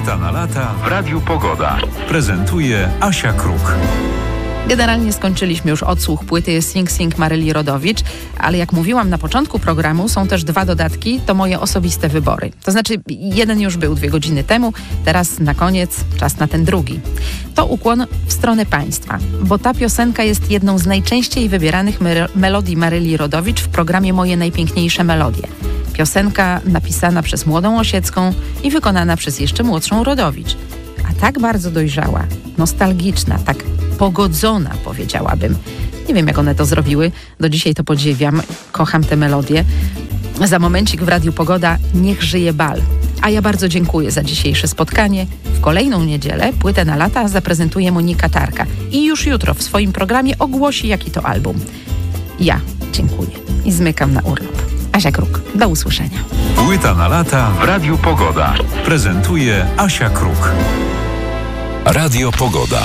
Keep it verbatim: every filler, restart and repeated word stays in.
Płyta na lata w Radiu Pogoda. Prezentuje Asia Kruk. Generalnie skończyliśmy już odsłuch płyty Sing Sing Maryli Rodowicz, ale jak mówiłam na początku programu, są też dwa dodatki, to moje osobiste wybory. To znaczy, jeden już był dwie godziny temu, teraz na koniec czas na ten drugi. To ukłon w stronę państwa, bo ta piosenka jest jedną z najczęściej wybieranych me- melodii Maryli Rodowicz w programie Moje Najpiękniejsze Melodie. Piosenka napisana przez młodą Osiecką i wykonana przez jeszcze młodszą Rodowicz. A tak bardzo dojrzała, nostalgiczna, tak pogodzona, powiedziałabym. Nie wiem, jak one to zrobiły. Do dzisiaj to podziwiam. Kocham tę melodię. Za momencik w Radiu Pogoda Niech żyje bal. A ja bardzo dziękuję za dzisiejsze spotkanie. W kolejną niedzielę Płytę na lata zaprezentuje Monika Tarka. I już jutro w swoim programie ogłosi, jaki to album. Ja dziękuję i zmykam na urlop. Asia Kruk. Do usłyszenia. Płyta na lata w Radiu Pogoda. Prezentuje Asia Kruk. Radio Pogoda.